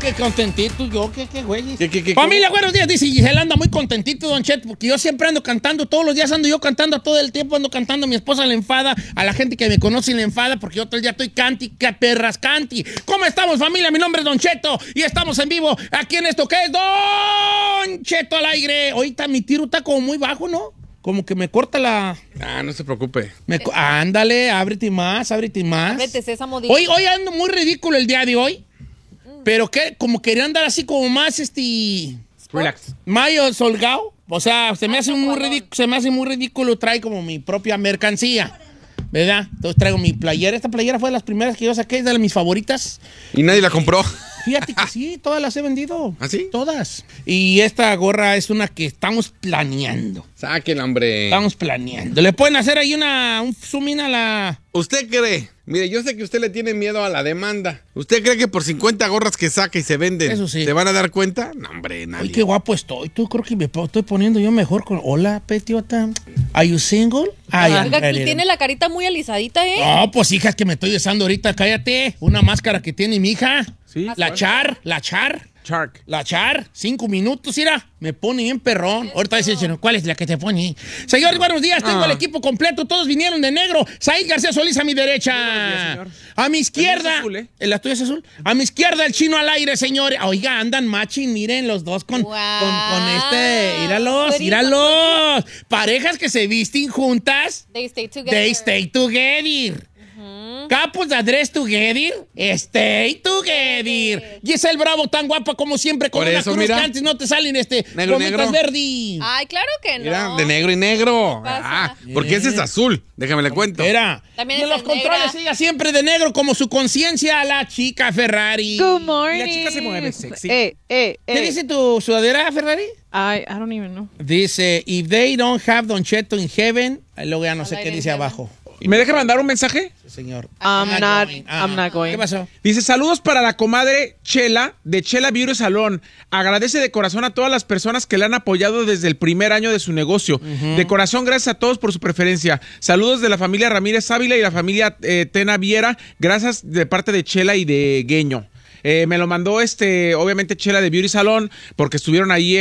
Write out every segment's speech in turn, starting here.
qué contentito, qué güey. ¿Qué? Familia, buenos días, dice Gisela, anda muy contentito, Don Cheto, porque yo siempre ando cantando, todos los días ando yo cantando, todo el tiempo ando cantando, mi esposa le enfada, a la gente que me conoce le enfada, porque yo todo el día estoy canti, perras, canti. ¿Cómo estamos, familia? Mi nombre es Don Cheto, y estamos en vivo aquí en esto que es Don Cheto al aire. Ahorita mi tiro está como muy bajo, ¿no? Como que me corta la... No se preocupe. Ándale, ábrete más. Ábrete, Sésamo. Hoy ando muy ridículo el día de hoy. Pero que como quería andar así como más Relax. Mayo solgado. O sea, se me hace muy ridículo. Trae como mi propia mercancía. ¿Verdad? Entonces traigo mi playera. Esta playera fue de las primeras que yo saqué, es de mis favoritas. ¿Y nadie la compró? Fíjate que sí, todas las he vendido. ¿Ah, sí? Todas. Y esta gorra es una que estamos planeando. Sáquenla, hombre. Estamos planeando. ¿Le pueden hacer ahí un zoom in a la...? ¿Usted cree? Mire, yo sé que usted le tiene miedo a la demanda. ¿Usted cree que por 50 gorras que saca y se venden, Eso sí, ¿se van a dar cuenta? No, hombre, nadie. Ay, qué guapo estoy. Tú creo que me estoy poniendo yo mejor con... Hola, Petiota. ¿Are you single? Oiga, tiene la carita muy alisadita, ¿eh? No, pues hija, es que me estoy besando ahorita. Cállate. Una máscara que tiene mi hija. ¿Sí? La Char. Shark. La Char, 5 minutos, mira, me pone bien perrón. Ahorita dice, ¿cuál es la que te pone? Señores, buenos días, tengo el equipo completo, todos vinieron de negro. Said García Solís a mi derecha. Días, a mi izquierda. Azul, ¿eh? ¿La tuya es azul? A mi izquierda el Chino al aire, señores. Oiga, andan matching, miren los dos con míralos. Parejas que se visten juntas. They stay together. They stay together. Couples that dress together, stay together. Giselle Bravo, tan guapa como siempre, con Por una eso, cruz mira. que antes no te salen Negro, gomitas negro. verdes. Ay, claro que no. Mira, de negro y negro. ¿Qué pasa? Porque ese es azul. Déjame le cuento. Era. También Y en es los negra. controles ella siempre de negro como su conciencia, la chica Ferrari. Good morning. La chica se mueve sexy. ¿Qué dice tu sudadera, Ferrari? I don't even know. Dice, if they don't have Don Cheto in heaven, luego ya no sé qué dice abajo. ¿Me deja mandar un mensaje? Sí, señor. I'm not going. ¿Qué pasó? Dice, saludos para la comadre Chela, de Chela Beauty Salón. Agradece de corazón a todas las personas que le han apoyado desde el primer año de su negocio. De corazón, gracias a todos por su preferencia. Saludos de la familia Ramírez Ávila y la familia Tena Viera. Gracias de parte de Chela y de Gueño. Me lo mandó obviamente Chela de Beauty Salón, porque estuvieron ahí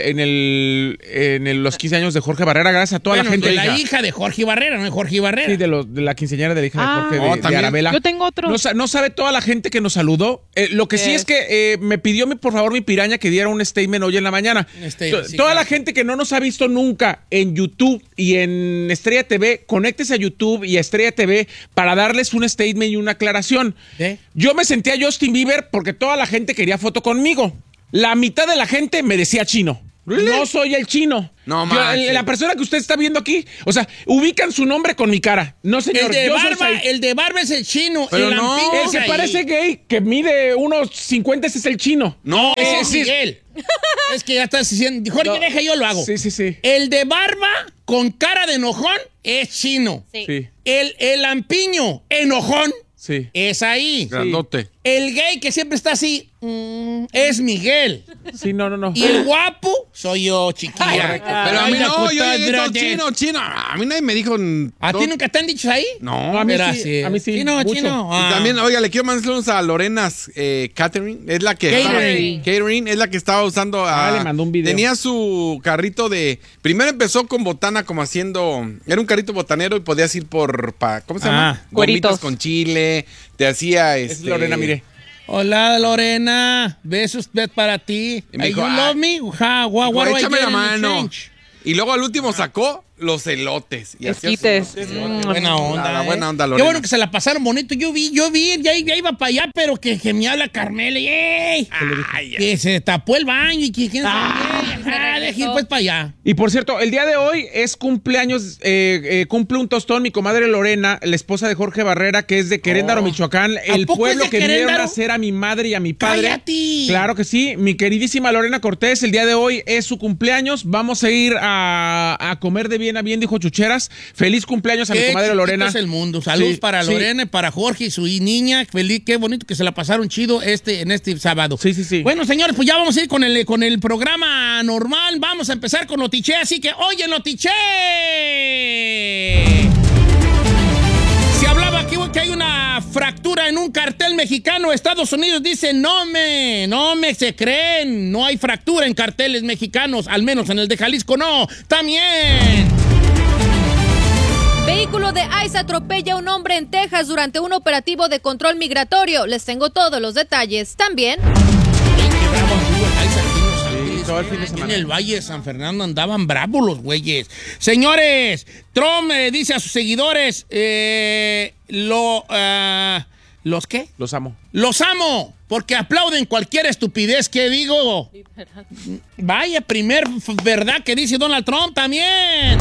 en los 15 años de Jorge Barrera. Gracias a toda la gente. De la hija de Jorge Barrera, ¿no? Jorge Barrera. Sí, de la quinceañera de la hija de Jorge de también. Arabela. Yo tengo otro. No sabe toda la gente que nos saludó. Lo que sí es que me pidió, por favor, mi piraña que diera un statement hoy en la mañana. Sí, Toda la gente que no nos ha visto nunca en YouTube y en Estrella TV, conéctese a YouTube y a Estrella TV para darles un statement y una aclaración. ¿Eh? Yo me sentía Justin Bieber porque toda la gente quería foto conmigo. La mitad de la gente me decía chino. ¿Really? No soy el chino. No manches. La persona que usted está viendo aquí, o sea, ubican su nombre con mi cara. No, señor. El de barba es el Chino. Pero el no. lampiño El es que ahí. parece gay, que mide unos 50, ese es el chino. No. Ese es sí. Miguel. Es que ya estás diciendo. Jorge, No. deja, yo lo hago. Sí. El de barba con cara de enojón es Chino. Sí. El lampiño enojón Sí. es ahí. Grandote. El gay que siempre está así es Miguel. Sí, no. Y el guapo soy yo, chiquilla. Pero a mí no, yo Ay, llegué todo de- chino. A mí nadie me dijo... ¿A ti nunca te han dicho ahí? No. A mí Era sí, así. a mí sí, Chino, mucho. chino. Y también, oiga, le quiero mandar saludos a Lorena's Catering. Es la que Catering. es la que estaba usando. Le mandó un video. Tenía su carrito de. Primero empezó con botana, como haciendo. Era un carrito botanero y podías ir por. ¿Cómo se llama? Gomitas Cueritos. con chile. Te hacía. Es Lorena, mire. Hola, Lorena. Besos para ti. Y me Hey, dijo, you love me? What Dijo, do I échame get la in mano. exchange? Y luego al último sacó los elotes. Y hacía Esquites. sus elotes. Buena onda. La buena onda, Qué Lorena. bueno que se la pasaron bonito. Yo vi, ya iba para allá, pero que me habla Carmela y ¡ey! Que se tapó el baño y que quién sabe. Deje ir pues para allá. Y por cierto, el día de hoy es cumpleaños, cumple un tostón mi comadre Lorena, la esposa de Jorge Barrera, que es de Queréndaro, Michoacán, el poco pueblo es de que vieron Queréndaro? a ser a mi madre y a mi padre. ¡Cállate! Claro que sí, mi queridísima Lorena Cortés, el día de hoy es su cumpleaños. Vamos a ir a comer de bien a bien, dijo Chucheras. Feliz cumpleaños a mi Qué comadre chiquito Lorena. es el mundo. Saludos Sí, para sí. Lorena y para Jorge y su niña. Feliz, qué bonito que se la pasaron chido en este sábado. Sí. Bueno, señores, pues ya vamos a ir con el programa normal. Vamos a empezar con Notiche, así que oye, Notiche. Se hablaba aquí que hay una fractura en un cartel mexicano. Estados Unidos dice, no me se creen. No hay fractura en carteles mexicanos, al menos en el de Jalisco no. También. Vehículo de ICE atropella a un hombre en Texas durante un operativo de control migratorio. Les tengo todos los detalles. También. Todo el fin de semana. En el Valle de San Fernando andaban bravos los güeyes. Señores, Trump dice a sus seguidores, ¿los qué? Los amo. Los amo, porque aplauden cualquier estupidez que digo. Vaya, primer verdad que dice Donald Trump también.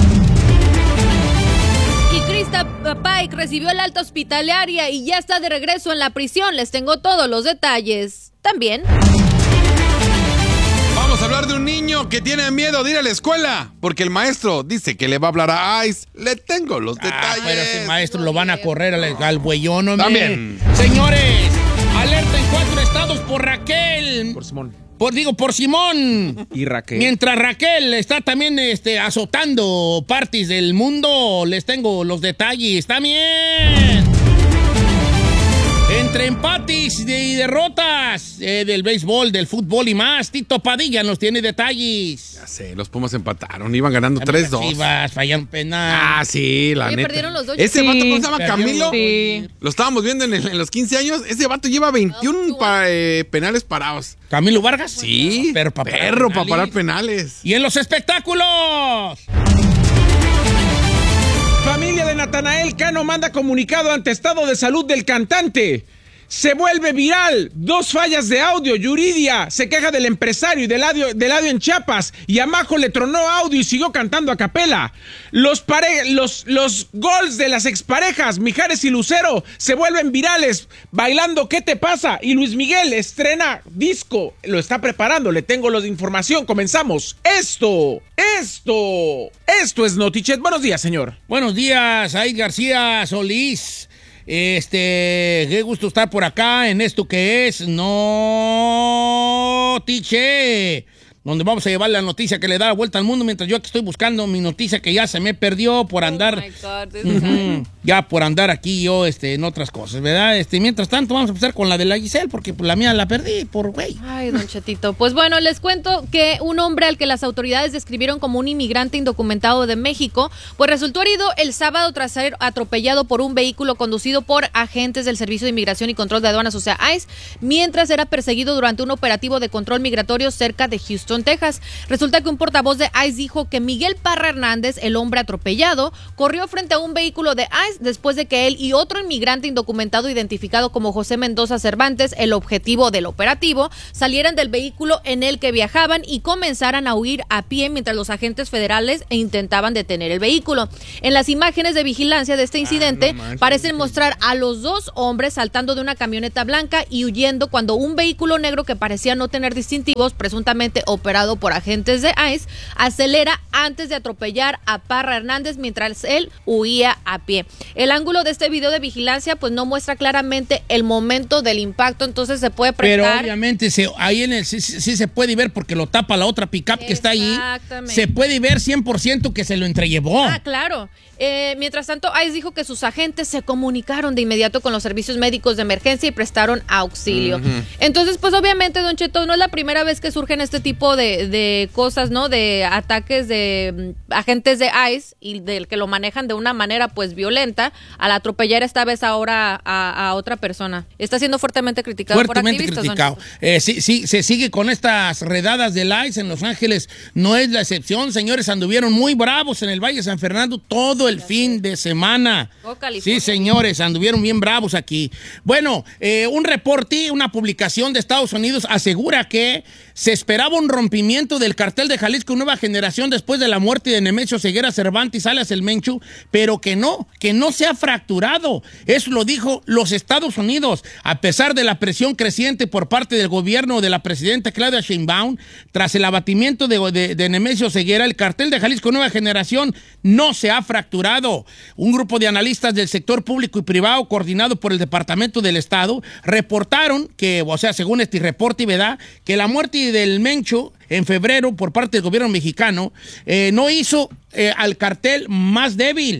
Y Krista Pike recibió el alta hospitalaria y ya está de regreso en la prisión. Les tengo todos los detalles. También. Vamos a hablar de un niño que tiene miedo de ir a la escuela porque el maestro dice que le va a hablar a ICE. Le tengo los detalles. Pero ese maestro lo van a correr al bueyón, hombre. También. Señores, alerta en 4 estados por Raquel. Por Simón. Por Simón. Y Raquel. Mientras Raquel está también azotando partes del mundo, les tengo los detalles. También. Entre empates y derrotas del béisbol, del fútbol y más, Tito Padilla nos tiene detalles. Ya sé, los Pumas empataron, iban ganando 3-2. Chivas, fallaron penal. Sí, la Oye, neta. perdieron los dos. Ese Sí, vato, ¿cómo se llama? Camilo. Sí. Lo estábamos viendo en los 15 años. Ese vato lleva 21 penales parados. ¿Camilo Vargas? Sí, Perro para parar penales. Y en los espectáculos. Familia de Natanael Cano manda comunicado ante estado de salud del cantante. Se vuelve viral. 2 fallas de audio. Yuridia se queja del empresario y del audio en Chiapas. Y Amajo le tronó audio y siguió cantando a capela. Los gols de las exparejas, Mijares y Lucero, se vuelven virales. Bailando ¿Qué te pasa? Y Luis Miguel estrena disco. Lo está preparando. Le tengo la información. Comenzamos. Esto es Notichet. Buenos días, señor. Buenos días, Aid García Solís. Qué gusto estar por acá en esto que es Notiche, donde vamos a llevar la noticia que le da la vuelta al mundo, mientras yo aquí estoy buscando mi noticia que ya se me perdió por andar. Oh my God, ya por andar aquí yo en otras cosas, ¿verdad? Mientras tanto vamos a empezar con la de la Giselle, porque pues, la mía la perdí por güey. Ay, don Chetito. Pues bueno, les cuento que un hombre al que las autoridades describieron como un inmigrante indocumentado de México, pues resultó herido el sábado tras ser atropellado por un vehículo conducido por agentes del Servicio de Inmigración y Control de Aduanas, o sea, ICE, mientras era perseguido durante un operativo de control migratorio cerca de Houston, Texas. Resulta que un portavoz de ICE dijo que Miguel Parra Hernández, el hombre atropellado, corrió frente a un vehículo de ICE después de que él y otro inmigrante indocumentado identificado como José Mendoza Cervantes, el objetivo del operativo, salieran del vehículo en el que viajaban y comenzaran a huir a pie mientras los agentes federales intentaban detener el vehículo. En las imágenes de vigilancia de este incidente parecen mostrar a los 2 hombres saltando de una camioneta blanca y huyendo cuando un vehículo negro que parecía no tener distintivos, presuntamente operado por agentes de ICE, acelera antes de atropellar a Parra Hernández mientras él huía a pie. El ángulo de este video de vigilancia pues no muestra claramente el momento del impacto, entonces se puede prestar. Pero obviamente ahí sí se puede ver porque lo tapa la otra pickup que está ahí. Se puede ver 100% que se lo entrellevó. Ah, claro. Mientras tanto, ICE dijo que sus agentes se comunicaron de inmediato con los servicios médicos de emergencia y prestaron auxilio. Entonces, pues obviamente, don Cheto, no es la primera vez que surgen este tipo de cosas, ¿no? De ataques de agentes de ICE y del que lo manejan de una manera, pues, violenta al atropellar esta vez ahora a otra persona. Está siendo fuertemente criticado por activistas. Criticado. Sí, se sigue con estas redadas del ICE en Los Ángeles. No es la excepción, señores. Anduvieron muy bravos en el Valle de San Fernando todo el fin de semana. Sí, señores, anduvieron bien bravos aquí. Bueno, un reporte, una publicación de Estados Unidos asegura que se esperaba un rompimiento del cartel de Jalisco Nueva Generación después de la muerte de Nemesio Ceguera Cervantes, alias El Menchu, pero que no se ha fracturado. Eso lo dijo los Estados Unidos, a pesar de la presión creciente por parte del gobierno de la presidenta Claudia Sheinbaum, tras el abatimiento de Nemesio Ceguera, el cartel de Jalisco Nueva Generación no se ha fracturado. Un grupo de analistas del sector público y privado, coordinado por el Departamento del Estado, reportaron que, o sea, según este reporte, ¿verdad?, que la muerte del Mencho en febrero por parte del gobierno mexicano no hizo al cartel más débil,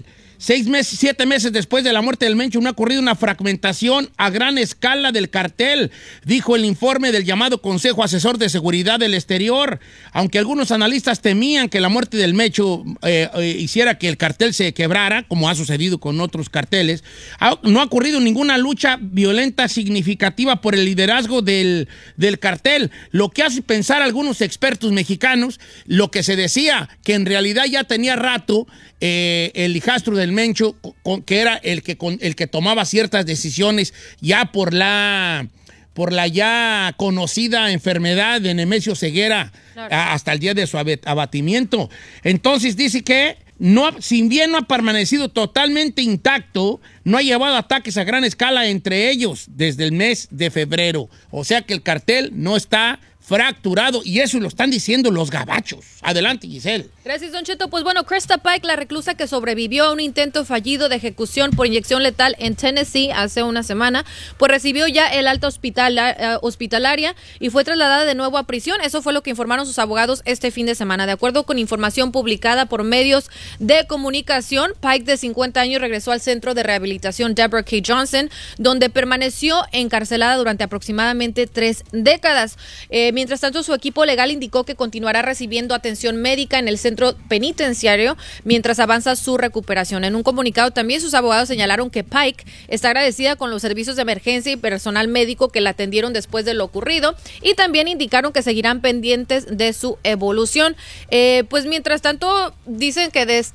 7 meses después de la muerte del Mencho, no ha ocurrido una fragmentación a gran escala del cartel, dijo el informe del llamado Consejo Asesor de Seguridad del Exterior. Aunque algunos analistas temían que la muerte del Mencho hiciera que el cartel se quebrara, como ha sucedido con otros carteles, no ha ocurrido ninguna lucha violenta significativa por el liderazgo del cartel, lo que hace pensar a algunos expertos mexicanos lo que se decía, que en realidad ya tenía rato el hijastro del Mencho, que era el que tomaba ciertas decisiones ya por la ya conocida enfermedad de Nemesio Ceguera, claro, hasta el día de su abatimiento. Entonces dice que si bien no ha permanecido totalmente intacto, no ha llevado ataques a gran escala entre ellos desde el mes de febrero. O sea que el cartel no está fracturado, y eso lo están diciendo los gabachos. Adelante, Giselle. Gracias, Don Cheto. Pues bueno, Krista Pike, la reclusa que sobrevivió a un intento fallido de ejecución por inyección letal en Tennessee hace una semana, pues recibió ya el alta hospitalaria y fue trasladada de nuevo a prisión. Eso fue lo que informaron sus abogados este fin de semana. De acuerdo con información publicada por medios de comunicación, Pike, de 50 años, regresó al centro de rehabilitación Deborah K. Johnson, donde permaneció encarcelada durante aproximadamente 3 décadas. Mientras tanto, su equipo legal indicó que continuará recibiendo atención médica en el centro penitenciario mientras avanza su recuperación. En un comunicado también sus abogados señalaron que Pike está agradecida con los servicios de emergencia y personal médico que la atendieron después de lo ocurrido, y también indicaron que seguirán pendientes de su evolución. Pues mientras tanto, dicen que de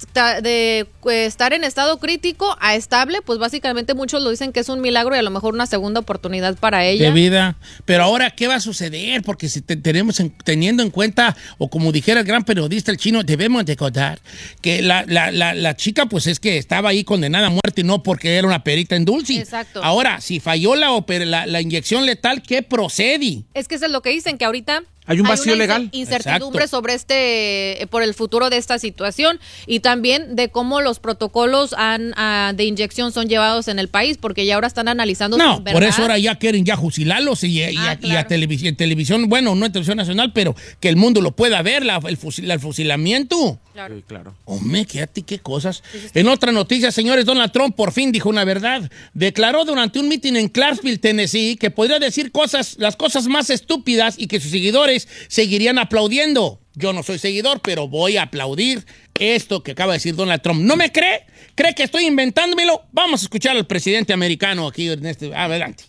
estar en estado crítico a estable, pues básicamente muchos lo dicen que es un milagro y a lo mejor una segunda oportunidad para ella. De vida. Pero ahora, ¿qué va a suceder? Porque si teniendo en cuenta, o como dijera el gran periodista el chino, debemos de contar que la chica, pues es que estaba ahí condenada a muerte y no porque era una perita en dulce. Exacto. Ahora, si falló la inyección letal, ¿qué procede? Es que eso es lo que dicen, que ahorita hay un vacío legal. Incertidumbre sobre por el futuro de esta situación, y también de cómo los protocolos de inyección son llevados en el país, porque ya ahora están analizando. No, por eso ahora ya quieren ya fusilarlos y a televisión, bueno, no en televisión nacional, pero que el mundo lo pueda ver, el fusilamiento. Claro. Sí, claro. Hombre, qué cosas. En otra noticia, señores, Donald Trump por fin dijo una verdad. Declaró durante un mitin en Clarksville, Tennessee, que podría decir las cosas más estúpidas y que sus seguidores seguirían aplaudiendo. Yo no soy seguidor, pero voy a aplaudir esto que acaba de decir Donald Trump. ¿No me cree? ¿Cree que estoy inventándomelo? Vamos a escuchar al presidente americano aquí en este. Adelante.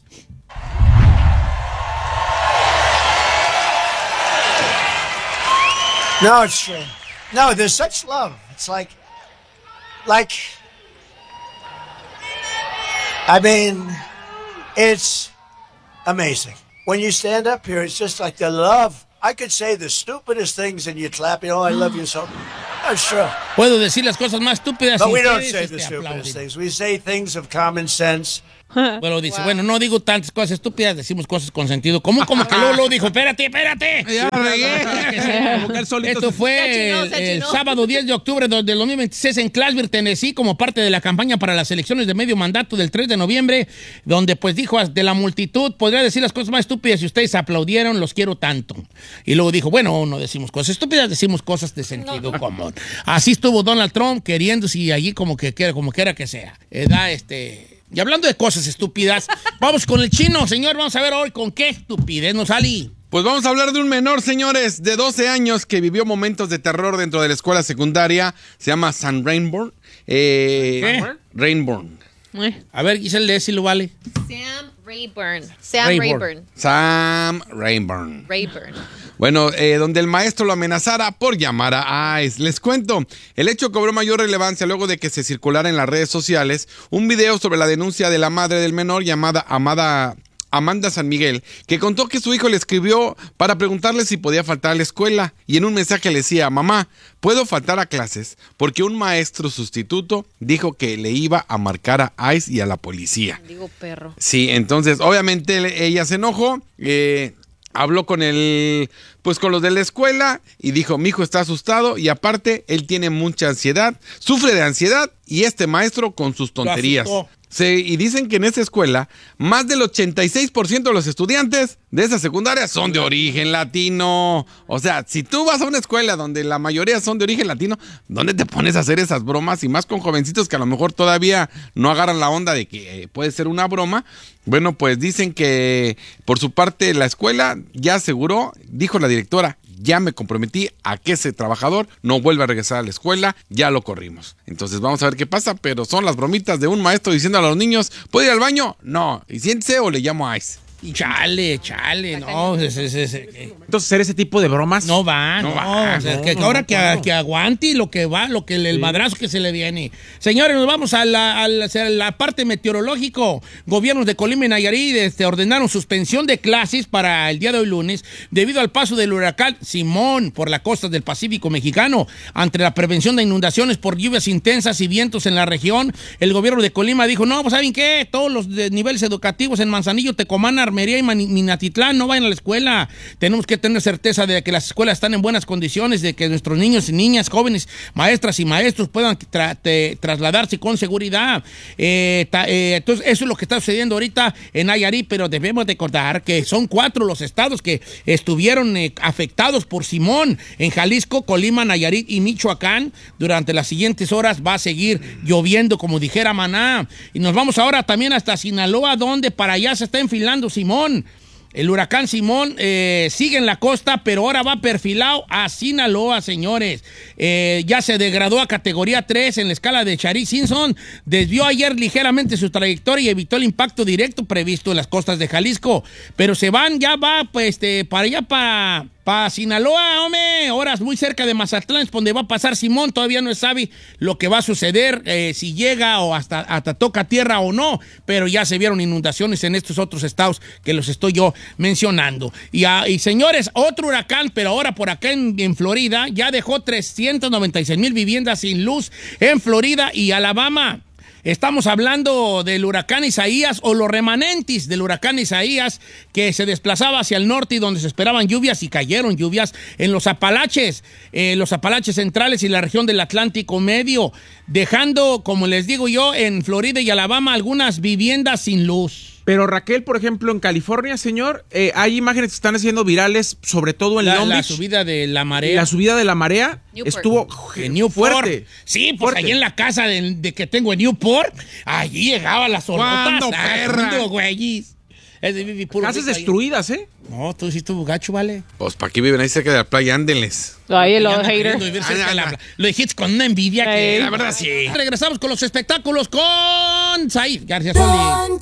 No, it's true. No, there's such love. It's like, I mean, it's amazing. When you stand up here, it's just like the love. I could say the stupidest things and you'd clap, I love you so. That's true. Puedo decir las cosas más estúpidas. But we don't say the stupidest things. We say things of common sense. Bueno, dice, bueno, no digo tantas cosas estúpidas, decimos cosas con sentido. ¿Cómo que luego dijo? Espérate. Ya regué. Esto fue el sábado 10 de octubre del 2026 en Clarksville, Tennessee, como parte de la campaña para las elecciones de medio mandato del 3 de noviembre, donde pues dijo de la multitud, podría decir las cosas más estúpidas y ustedes aplaudieron, los quiero tanto. Y luego dijo, bueno, no decimos cosas estúpidas, decimos cosas de sentido común. Así estuvo Donald Trump queriéndose y allí como quiera que sea. Y hablando de cosas estúpidas, vamos con el chino, señor. Vamos a ver hoy con qué estupidez nos sale. Pues vamos a hablar de un menor, señores, de 12 años que vivió momentos de terror dentro de la escuela secundaria. Se llama Sam Rayburn. Rayburn. A ver, Giselle, si lo vale. Sam Rayburn. Bueno, donde el maestro lo amenazara por llamar a ICE. Les cuento, el hecho cobró mayor relevancia luego de que se circulara en las redes sociales un video sobre la denuncia de la madre del menor llamada Amanda San Miguel, que contó que su hijo le escribió para preguntarle si podía faltar a la escuela, y en un mensaje le decía: mamá, puedo faltar a clases porque un maestro sustituto dijo que le iba a marcar a ICE y a la policía. Digo perro. Sí, entonces obviamente ella se enojó, habló con con los de la escuela y dijo: mi hijo está asustado y aparte él tiene mucha ansiedad, sufre de ansiedad y este maestro con sus tonterías. Sí, y dicen que en esa escuela, más del 86% de los estudiantes de esa secundaria son de origen latino. O sea, si tú vas a una escuela donde la mayoría son de origen latino, ¿dónde te pones a hacer esas bromas? Y más con jovencitos que a lo mejor todavía no agarran la onda de que puede ser una broma. Bueno, pues dicen que por su parte la escuela ya aseguró, dijo la directora, ya me comprometí a que ese trabajador no vuelva a regresar a la escuela, ya lo corrimos. Entonces vamos a ver qué pasa, pero son las bromitas de un maestro diciendo a los niños, ¿puedo ir al baño? No, y siéntese o le llamo a Ice. Y chale, no. Entonces, hacer ese tipo de bromas. No va. O sea, ahora que aguante lo que va, el madrazo que se le viene. Señores, nos vamos a la parte meteorológico. Gobiernos de Colima y Nayarit ordenaron suspensión de clases para el día de hoy lunes debido al paso del huracán Simón por la costa del Pacífico mexicano. Ante la prevención de inundaciones por lluvias intensas y vientos en la región, el gobierno de Colima dijo, no, pues ¿saben qué? Todos los niveles educativos en Manzanillo, Tecomán, Armería y Minatitlán no vayan a la escuela. Tenemos que tener certeza de que las escuelas están en buenas condiciones, de que nuestros niños y niñas, jóvenes, maestras y maestros puedan trasladarse con seguridad. Entonces, eso es lo que está sucediendo ahorita en Nayarit, pero debemos recordar que son 4 los estados que estuvieron afectados por Simón. En Jalisco, Colima, Nayarit y Michoacán, durante las siguientes horas va a seguir lloviendo, como dijera Maná. Y nos vamos ahora también hasta Sinaloa, donde para allá se está enfilando Simón. El huracán Simón sigue en la costa, pero ahora va perfilado a Sinaloa, señores. Ya se degradó a categoría 3 en la escala de Charis-Simpson. Desvió ayer ligeramente su trayectoria y evitó el impacto directo previsto en las costas de Jalisco. Pero ya va para allá, para Sinaloa, hombre. Horas muy cerca de Mazatlán es donde va a pasar Simón. Todavía no se sabe lo que va a suceder, si llega o hasta toca tierra o no. Pero ya se vieron inundaciones en estos otros estados que los estoy yo mencionando. Y señores, otro huracán, pero ahora por acá en Florida, ya dejó 396,000 viviendas sin luz en Florida y Alabama. Estamos hablando del huracán Isaías o los remanentes del huracán Isaías, que se desplazaba hacia el norte y donde se esperaban lluvias y cayeron lluvias en los Apalaches centrales y la región del Atlántico Medio, dejando, como les digo yo, en Florida y Alabama algunas viviendas sin luz. Pero Raquel, por ejemplo, en California, señor, hay imágenes que están haciendo virales, sobre todo en Long Beach. La subida de la marea. La subida de la marea estuvo fuerte. Sí, pues allí en la casa de que tengo en Newport, allí llegaba las ornotas. ¿Cuándo, perra? Güeyes. Casas destruidas, ¿eh? No, tú sí estuvo gacho, vale. Pues para aquí viven ahí cerca de la playa, ándenles. Ay, el hater. Lo dijiste con una envidia que Ey. la verdad sí. Regresamos con los espectáculos con Said García Solís.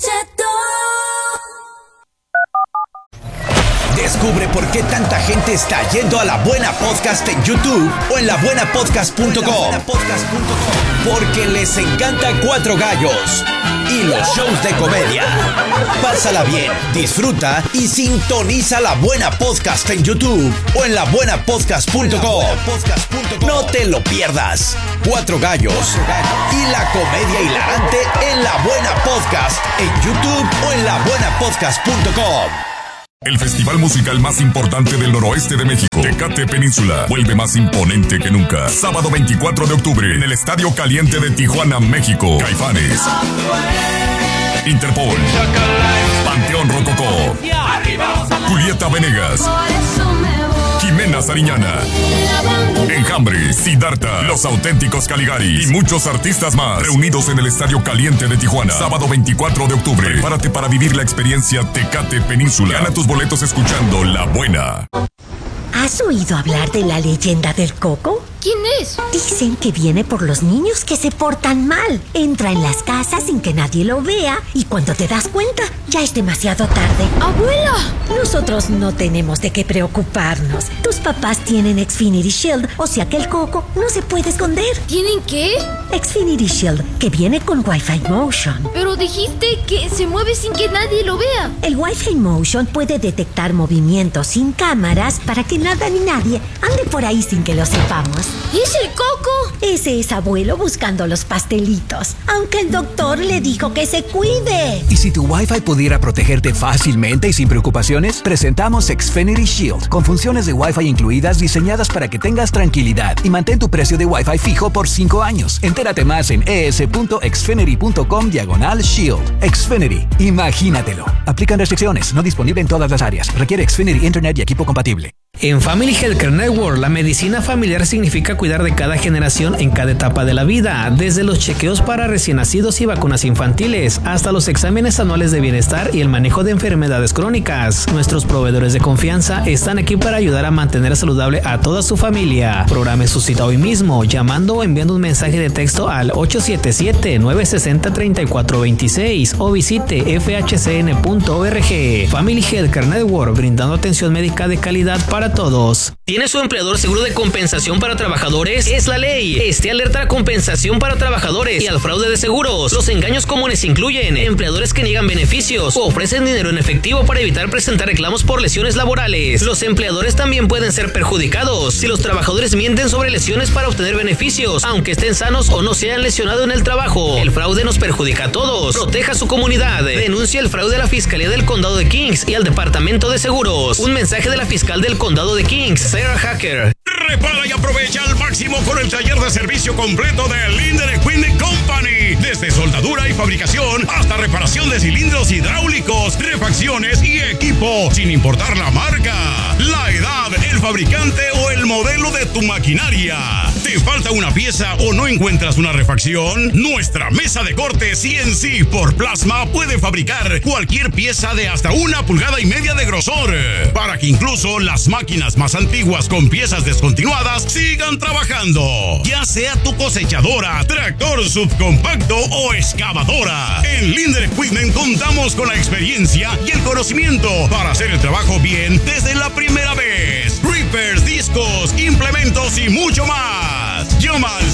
Descubre por qué tanta gente está yendo a La Buena Podcast en YouTube o en labuenapodcast.com. Porque les encanta Cuatro Gallos y los shows de comedia. Pásala bien, disfruta y sintoniza La Buena Podcast en YouTube o en labuenapodcast.com. No te lo pierdas. Cuatro Gallos y la comedia hilarante en La Buena Podcast en YouTube o en labuenapodcast.com. El festival musical más importante del noroeste de México, Tecate Península, vuelve más imponente que nunca. Sábado 24 de octubre, en el Estadio Caliente de Tijuana, México. Caifanes, Interpol, Panteón Rococó, Julieta Venegas, Jimena Sariñana, Enjambre, Siddhartha, Los Auténticos Caligari y muchos artistas más reunidos en el Estadio Caliente de Tijuana. Sábado 24 de octubre. Prepárate para vivir la experiencia Tecate Península. Gana tus boletos escuchando La Buena. ¿Has oído hablar de la leyenda del Coco? ¿Quién es? Dicen que viene por los niños que se portan mal. Entra en las casas sin que nadie lo vea y cuando te das cuenta, ya es demasiado tarde. ¡Abuela! Nosotros no tenemos de qué preocuparnos. Tus papás tienen Xfinity Shield, o sea que el Coco no se puede esconder. ¿Tienen qué? Xfinity Shield, que viene con Wi-Fi Motion. Pero dijiste que se mueve sin que nadie lo vea. El Wi-Fi Motion puede detectar movimientos sin cámaras para que nada ni nadie ande por ahí sin que lo sepamos. ¿Es el Coco? Ese es abuelo buscando los pastelitos, aunque el doctor le dijo que se cuide. ¿Y si tu Wi-Fi pudiera protegerte fácilmente y sin preocupaciones? Presentamos Xfinity Shield, con funciones de Wi-Fi incluidas diseñadas para que tengas tranquilidad y mantén tu precio de Wi-Fi fijo por 5 años. Entérate más en es.xfinity.com/Shield. Xfinity, imagínatelo. Aplican restricciones, no disponible en todas las áreas. Requiere Xfinity Internet y equipo compatible. En Family Healthcare Network, la medicina familiar significa cuidar de cada generación en cada etapa de la vida, desde los chequeos para recién nacidos y vacunas infantiles, hasta los exámenes anuales de bienestar y el manejo de enfermedades crónicas. Nuestros proveedores de confianza están aquí para ayudar a mantener saludable a toda su familia. Programe su cita hoy mismo, llamando o enviando un mensaje de texto al 877-960-3426 o visite fhcn.org. Family Healthcare Network, brindando atención médica de calidad para todos. ¿Tiene su empleador seguro de compensación para trabajadores? Es la ley. Esté alerta a la compensación para trabajadores y al fraude de seguros. Los engaños comunes incluyen empleadores que niegan beneficios o ofrecen dinero en efectivo para evitar presentar reclamos por lesiones laborales. Los empleadores también pueden ser perjudicados si los trabajadores mienten sobre lesiones para obtener beneficios, aunque estén sanos o no se hayan lesionado en el trabajo. El fraude nos perjudica a todos. Proteja su comunidad. Denuncia el fraude a la Fiscalía del Condado de Kings y al Departamento de Seguros. Un mensaje de la fiscal del Condado de Kings, Sarah Hacker. Repara y aprovecha al máximo con el taller de servicio completo de Linder Equipment Company. Desde soldadura y fabricación hasta reparación de cilindros hidráulicos, refacciones y equipo, sin importar la marca, la edad, el fabricante o el modelo de tu maquinaria. ¿Te falta una pieza o no encuentras una refacción? Nuestra mesa de corte CNC por plasma puede fabricar cualquier pieza de hasta 1,5 pulgadas de grosor, para que incluso las máquinas más antiguas con piezas descontinuadas sigan trabajando. Ya sea tu cosechadora, tractor subcompacto o excavadora, en Linder Equipment contamos con la experiencia y el conocimiento para hacer el trabajo bien desde la primera vez. Reapers, discos, implementos y mucho más. Llama al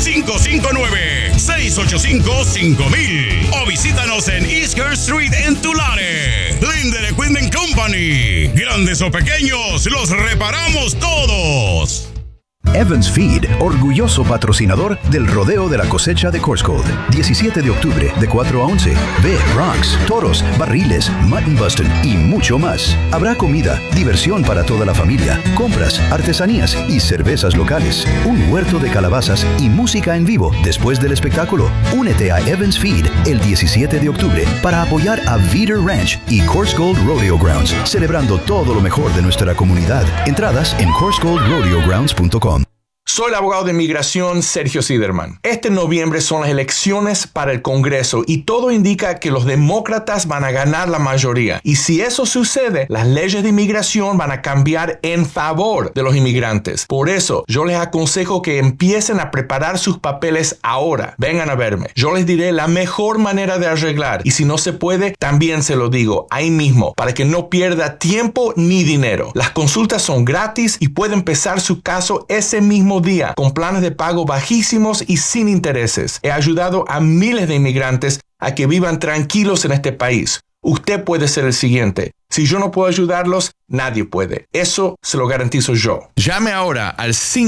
559-685-5000 o visítanos en Easker Street en Tulare. Linder Equipment Company. Grandes o pequeños, los reparamos todos. Evans Feed, orgulloso patrocinador del Rodeo de la Cosecha de Corscold. 17 de octubre, de 4 a 11. Ve, rocks, toros, barriles, mutton busting y mucho más. Habrá comida, diversión para toda la familia, compras, artesanías y cervezas locales. Un huerto de calabazas y música en vivo después del espectáculo. Únete a Evans Feed el 17 de octubre para apoyar a Veeder Ranch y Corscold Rodeo Grounds, celebrando todo lo mejor de nuestra comunidad. Entradas en corscoldrodeogrounds.com. Soy el abogado de inmigración Sergio Siderman. Este noviembre son las elecciones para el Congreso y todo indica que los demócratas van a ganar la mayoría. Y si eso sucede, las leyes de inmigración van a cambiar en favor de los inmigrantes. Por eso, yo les aconsejo que empiecen a preparar sus papeles ahora. Vengan a verme. Yo les diré la mejor manera de arreglar. Y si no se puede, también se lo digo ahí mismo, para que no pierda tiempo ni dinero. Las consultas son gratis y puede empezar su caso ese mismo día con planes de pago bajísimos y sin intereses. He ayudado a miles de inmigrantes a que vivan tranquilos en este país. Usted puede ser el siguiente. Si yo no puedo ayudarlos, nadie puede. Eso se lo garantizo yo. Llame ahora al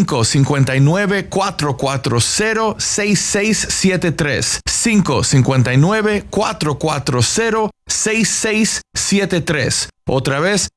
559-440-6673. 559-440-6673. Otra vez,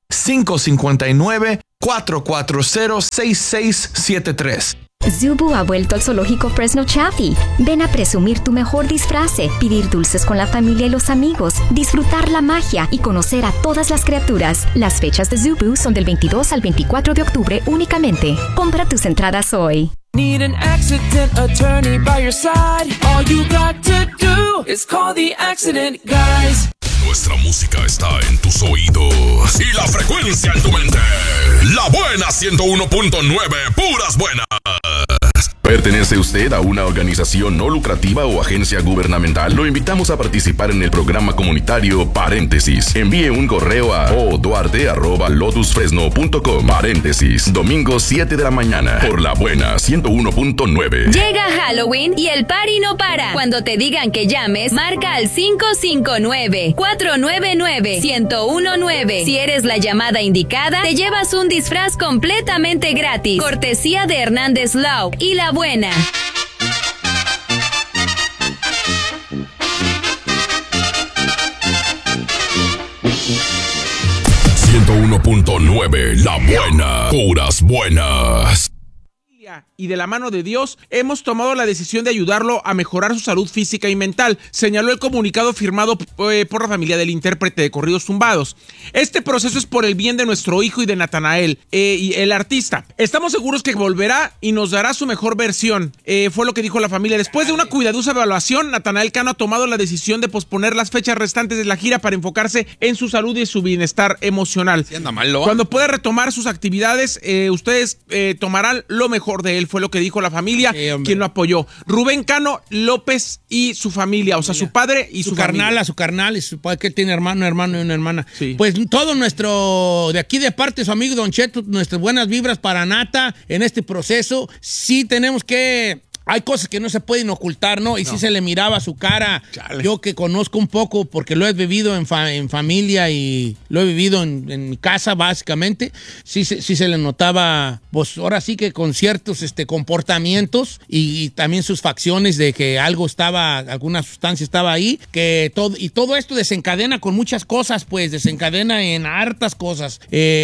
559-440-6673. Zubu ha vuelto al zoológico Fresno Chaffee. Ven a presumir tu mejor disfraz, pedir dulces con la familia y los amigos, disfrutar la magia y conocer a todas las criaturas. Las fechas de Zubu son del 22 al 24 de octubre únicamente. Compra tus entradas hoy. Need an accident attorney by your side. All you got to do is call the accident guys. Nuestra música está en tus oídos y la frecuencia en tu mente. La buena 101.9, puras buenas. ¿Pertenece usted a una organización no lucrativa o agencia gubernamental? Lo invitamos a participar en el programa comunitario Paréntesis. Envíe un correo a oduarte@lotusfresno.com. Paréntesis, domingo 7 de la mañana, por La Buena 101.9. Llega Halloween y el party no para. Cuando te digan que llames, marca al 559-499-1019. Si eres la llamada indicada, te llevas un disfraz completamente gratis. Cortesía de Hernández Law y La Buena. 101.9, La Buena, puras buenas. Y de la mano de Dios, hemos tomado la decisión de ayudarlo a mejorar su salud física y mental, señaló el comunicado firmado por la familia del intérprete de corridos tumbados. Este proceso es por el bien de nuestro hijo y de Natanael, y el artista. Estamos seguros que volverá y nos dará su mejor versión, fue lo que dijo la familia. Después de una cuidadosa evaluación, Natanael Cano ha tomado la decisión de posponer las fechas restantes de la gira para enfocarse en su salud y su bienestar emocional. Sí, anda mal, ¿no? Cuando pueda retomar sus actividades, ustedes tomarán lo mejor de él, fue lo que dijo la familia, quien lo apoyó. Rubén Cano López y su familia, o sea, su padre y su carnal, su carnal, y su padre, que tiene hermano y una hermana. Sí. Pues todo nuestro, de aquí de parte de su amigo Don Cheto, nuestras buenas vibras para Nata en este proceso. Sí tenemos que... Hay cosas que no se pueden ocultar, ¿no? Y sí se le miraba su cara. Chale. Yo que conozco un poco, porque lo he vivido en familia y lo he vivido en mi casa, básicamente. Sí se le notaba, pues ahora sí que con ciertos comportamientos y también sus facciones de que algo estaba, alguna sustancia estaba ahí, que todo esto desencadena con muchas cosas, pues desencadena en hartas cosas.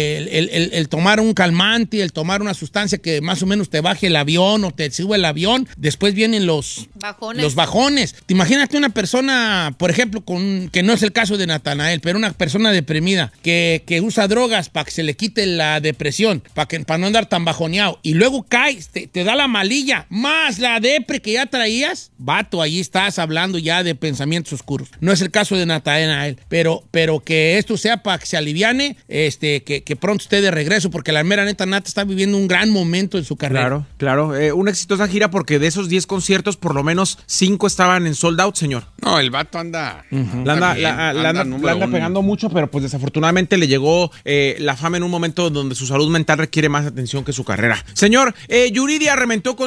El tomar un calmante, el tomar una sustancia que más o menos te baje el avión o te sube el avión. Después vienen los bajones. Te imagínate una persona, por ejemplo, que no es el caso de Natanael, pero una persona deprimida que usa drogas para que se le quite la depresión, para no andar tan bajoneado, y luego caes, te da la malilla, más la depre que ya traías, vato, ahí estás hablando ya de pensamientos oscuros. No es el caso de Natanael, pero que esto sea para que se aliviane, que pronto esté de regreso, porque la mera neta Nata está viviendo un gran momento en su carrera. Claro. Una exitosa gira, porque de esos 10 conciertos, por lo menos 5 estaban en sold out, señor. No, el vato anda... La anda pegando mucho, pero pues desafortunadamente le llegó la fama en un momento donde su salud mental requiere más atención que su carrera. Señor, Yuridia arremetió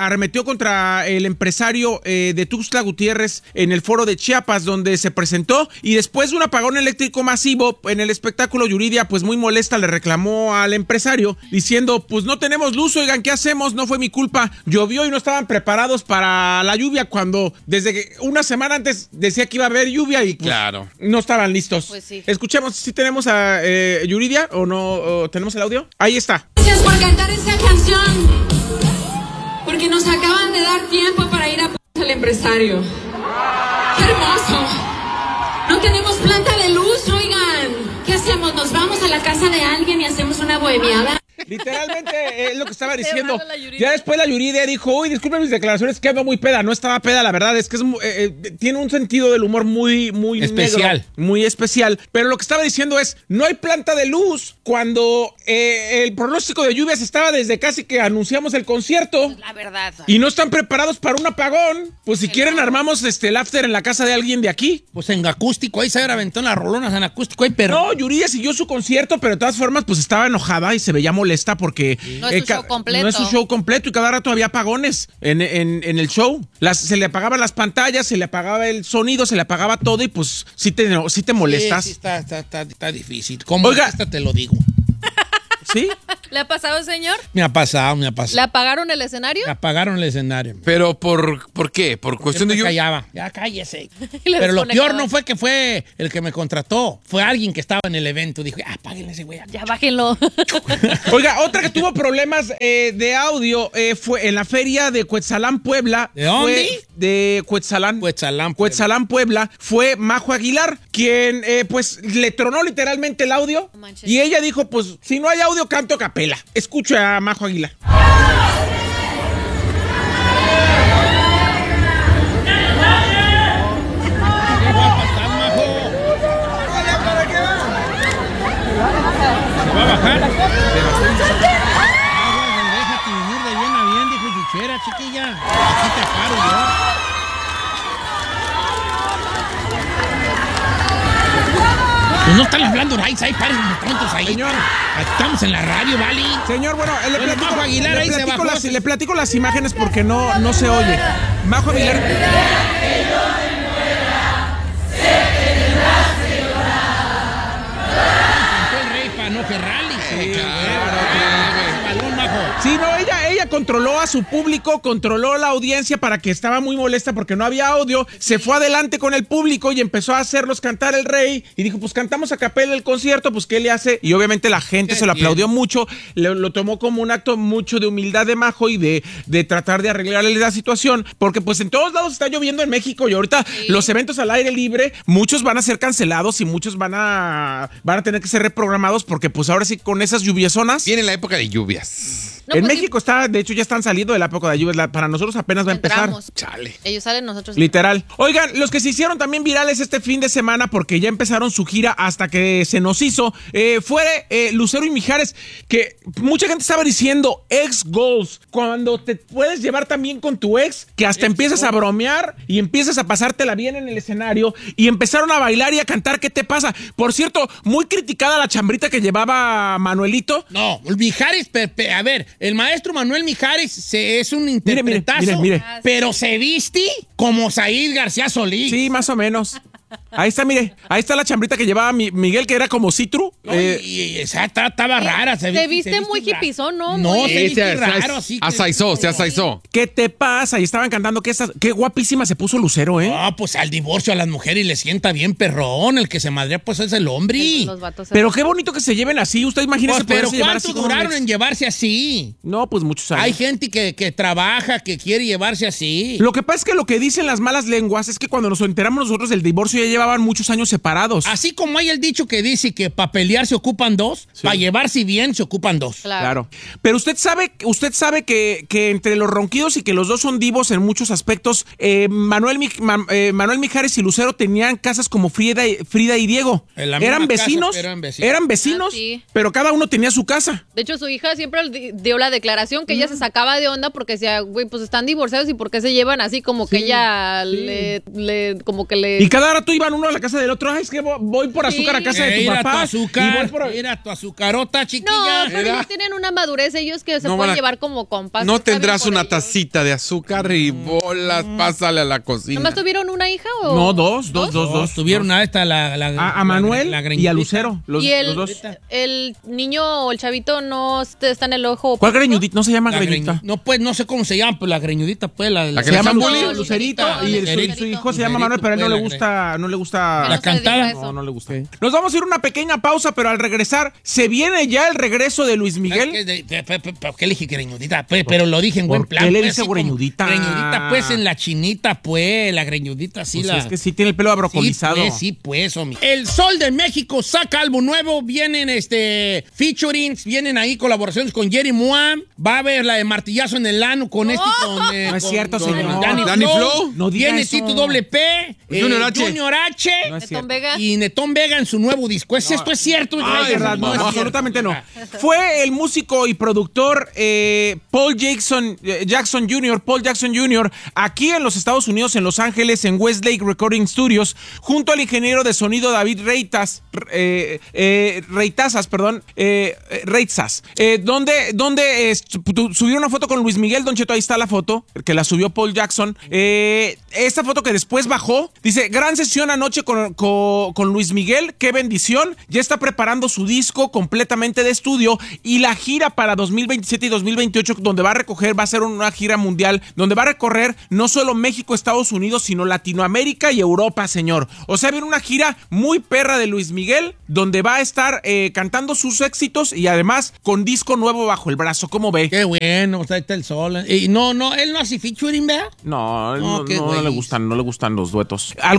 contra el empresario de Tuxtla Gutiérrez en el foro de Chiapas, donde se presentó, y después de un apagón eléctrico masivo en el espectáculo, Yuridia, pues muy molesta, le reclamó al empresario, diciendo, pues no tenemos luz, oigan, ¿qué hacemos? No fue mi culpa, llovió y no estaban preparados para la lluvia, cuando desde que una semana antes decía que iba a haber lluvia y pues, no estaban listos. Pues sí. Escuchemos si tenemos a Yuridia o no, o tenemos el audio. Ahí está. Gracias por cantar esta canción, porque nos acaban de dar tiempo para ir a al empresario. ¡Qué hermoso! No tenemos planta de luz, oigan. ¿Qué hacemos? ¿Nos vamos a la casa de alguien y hacemos una bohemiada? Literalmente es lo que estaba diciendo. Ya después la Yuridia dijo, uy, disculpen mis declaraciones, que ando muy peda. No estaba peda, la verdad, es que tiene un sentido del humor muy especial, negro, muy especial. Pero lo que estaba diciendo es, no hay planta de luz cuando el pronóstico de lluvias estaba desde casi que anunciamos el concierto. La verdad. Y no están preparados para un apagón. Pues si quieren armamos el after en la casa de alguien de aquí. Pues en acústico, ahí se aventó en las rolonas en acústico. No, Yuridia siguió su concierto, pero de todas formas pues estaba enojada y se veía molesta porque no es su show completo. No es su show completo y cada rato había apagones en el show. Se le apagaban las pantallas, se le apagaba el sonido, se le apagaba todo y pues sí te molestas. Sí, está difícil. ¿Cómo? Oiga, te lo digo. ¿Sí? ¿Le ha pasado, señor? Me ha pasado. ¿Le apagaron el escenario? Le apagaron el escenario. ¿Pero por qué? ¿Por cuestión de lluvia? Callaba. Ya cállese. Pero lo peor no fue que fue el que me contrató. Fue alguien que estaba en el evento. Dijo, apáguenle ese güey. Ya bájenlo. Oiga, otra que tuvo problemas de audio fue en la feria de Cuetzalán, Puebla. ¿De dónde? De Cuetzalán, Puebla. Fue Majo Aguilar, quien pues le tronó literalmente el audio. No manches. Y ella dijo, pues si no hay audio, canto a capela. Escucha a Majo Aguilar. ¿Se va a bajar? Déjate venir de bien a bien, dijo Chuchera, chiquilla. vaya. Aquí te paro yo. Pues no están hablando ahí, párense tontos ahí. Señor. Estamos en la radio, ¿vale? Señor, bueno, Majo Aguilar ahí se bajó. Le platico las imágenes porque no se oye. Majo Aguilar. El rey para no Ferrari. Sí, no, ella controló a su público, controló la audiencia para que estaba muy molesta porque no había audio, se fue adelante con el público y empezó a hacerlos cantar el rey y dijo, pues cantamos a capela el concierto, pues ¿qué le hace? Y obviamente la gente se lo aplaudió mucho, lo tomó como un acto mucho de humildad de Majo y de tratar de arreglarle la situación, porque pues en todos lados está lloviendo en México y ahorita los eventos al aire libre, muchos van a ser cancelados y muchos van a tener que ser reprogramados porque pues ahora sí con esas lluviosonas. Viene la época de lluvias. No, en pues México de hecho ya están saliendo de la época de lluvias, para nosotros apenas va a empezar. Chale. Ellos salen, nosotros. Literal. Oigan, los que se hicieron también virales este fin de semana porque ya empezaron su gira hasta que se nos hizo, fue Lucero y Mijares, que mucha gente estaba diciendo ex goals, cuando te puedes llevar también con tu ex, que hasta empiezas a bromear y empiezas a pasártela bien en el escenario y empezaron a bailar y a cantar. ¿Qué te pasa? Por cierto, muy criticada la chambrita que llevaba Manuelito. No, Mijares, a ver, el maestro Manuel Mijares es un interpretazo, mire. pero se viste como Said García Solís. Sí, más o menos. Ahí está, mire, ahí está la chambrita que llevaba Miguel, que era como citru. No, y esa estaba rara. Se viste muy hippizón, ¿no? No, muy... se viste raro, así. Se asaizó. ¿Qué te pasa? Y estaban cantando, qué guapísima se puso Lucero, ¿eh? No, pues al divorcio a las mujeres le sienta bien perrón. El que se madrea, pues es el hombre. Pero qué bonito que se lleven así. Usted imagínese pues, pero llevar ¿cuánto así duraron en llevarse así? No, pues muchos años. Hay gente que trabaja, que quiere llevarse así. Lo que pasa es que lo que dicen las malas lenguas es que cuando nos enteramos nosotros del divorcio ya llevaban muchos años separados. Así como hay el dicho que dice que para pelear se ocupan dos, para llevarse bien se ocupan dos. Claro. Pero usted sabe que entre los ronquidos y que los dos son divos en muchos aspectos, Manuel Mijares y Lucero tenían casas como Frida y Diego. Eran vecinos, pero cada uno tenía su casa. De hecho, su hija siempre dio la declaración que ella se sacaba de onda porque decía, güey, pues están divorciados y por qué se llevan así como que ella como que le... Y cada rato iban uno a la casa del otro. Ay, es que voy por azúcar a casa de tu papá. Era tu azucarota, chiquilla. No, pero ellos tienen una madurez, ellos que se pueden llevar como compas. No tendrás una tacita de azúcar y bolas, pásale a la cocina. ¿Nomás tuvieron una hija o...? No, dos. Tuvieron a Manuel y a Lucero. ¿Y el niño o el chavito no está en el ojo? ¿Cuál greñudita? ¿No se llama greñudita? No, pues no sé cómo se llama, pues la greñudita, pues la que se llama Lucerito y su hijo se llama Manuel, pero a él no le gusta la cantada. No le gusta. Nos vamos a ir a una pequeña pausa, pero al regresar, ¿se viene ya el regreso de Luis Miguel? ¿Por qué le dije greñudita? Pues, pero lo dije en buen plan. ¿Qué le dice greñudita? Greñudita, pues, en la chinita, pues, la greñudita, sí. Pues es que sí tiene el pelo abrocolizado. Sí, pues, homie. El Sol de México saca álbum nuevo, vienen featurings, vienen ahí colaboraciones con Jerry Moam, va a haber la de Martillazo en el ano con no es cierto, señor. Danny Flow. No diga viene eso. Tito P, Junior H, Netón Vega. y Netón Vega en su nuevo disco. ¿Esto es cierto? No, absolutamente no. Fue el músico y productor Paul Jackson Jr. aquí en los Estados Unidos, en Los Ángeles, en Westlake Recording Studios, junto al ingeniero de sonido David Reitzas, donde subieron una foto con Luis Miguel. Don Cheto, ahí está la foto, que la subió Paul Jackson. Esta foto que después bajó, dice, gran sesión anoche con Luis Miguel, qué bendición, ya está preparando su disco completamente de estudio y la gira para 2027 y 2028, donde va a ser una gira mundial, donde va a recorrer no solo México, Estados Unidos, sino Latinoamérica y Europa, señor. O sea, viene una gira muy perra de Luis Miguel, donde va a estar cantando sus éxitos y además con disco nuevo bajo el brazo. ¿Cómo ve? Qué bueno, está el sol. Y no, él no hace featuring, ¿verdad? No le gustan los duetos. ¿Alguna vez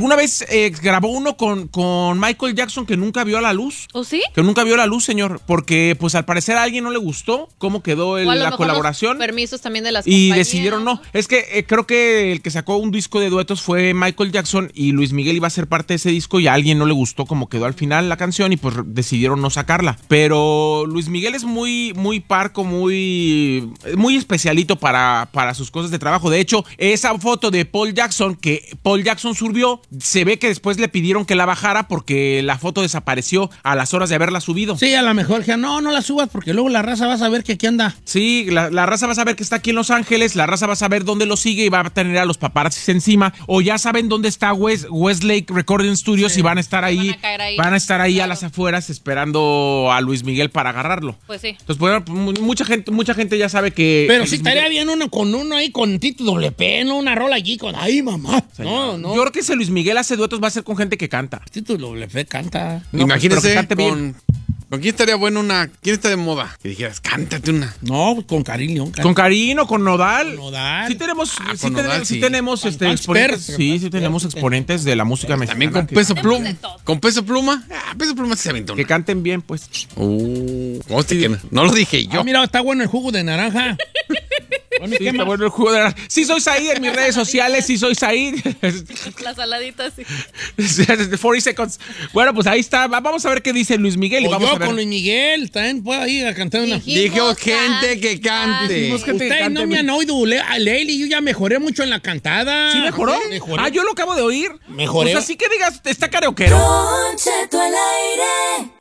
grabó uno con Michael Jackson que nunca vio a la luz. ¿O sí? Que nunca vio a la luz, señor. Porque, pues, al parecer a alguien no le gustó cómo quedó la colaboración. Permisos también de las y compañías. decidieron no. Es que creo que el que sacó un disco de duetos fue Michael Jackson y Luis Miguel iba a ser parte de ese disco y a alguien no le gustó cómo quedó al final la canción y pues decidieron no sacarla. Pero Luis Miguel es muy parco, muy especialito para sus cosas de trabajo. De hecho, esa foto de Paul Jackson que Paul Jackson subió, se ve que después le pidieron que la bajara porque la foto desapareció a las horas de haberla subido. Sí, a lo mejor que no la subas porque luego la raza va a saber que aquí anda. Sí, la raza va a saber que está aquí en Los Ángeles, la raza va a saber dónde lo sigue y va a tener a los paparazzis encima. O ya saben dónde está Westlake Recording Studios y van a estar ahí. Van a estar ahí a las afueras esperando a Luis Miguel para agarrarlo. Pues sí. Entonces, bueno, mucha gente ya sabe que... Pero sí estaría bien uno ahí con Tito WP, ¿no? Una rola allí con... ¡Ay, mamá! No. Yo creo que si Luis Miguel hace duetos va a ser con gente que canta. Tito WP canta. No, imagínese ¿con quién estaría bueno ¿quién está de moda? Que dijeras, cántate una. No, con Karim León. Con Karim o con Nodal. Sí tenemos, sí tenemos exponentes. Sí, tenemos exponentes de la música mexicana. También con Peso Pluma. ¿Con Peso Pluma? Peso Pluma se aventó. Que canten bien, pues. No lo dije yo. Mira, está bueno el jugo de naranja. Sí, está bueno el jugo de naranja. Sí soy Said en mis redes sociales, sí soy Said. La saladita, sí. 40 seconds. Bueno, pues ahí está. Vamos a ver qué dice Luis Miguel. Y vamos a ver. Con Luis Miguel, también puedo ir a cantar una. Dijo gente que cante. Ustedes no me han oído, Leili, yo ya mejoré mucho en la cantada. ¿Sí mejoró? Mejoré. Yo lo acabo de oír. Mejoré. Pues así que digas, está karaokeero. Don Cheto al aire.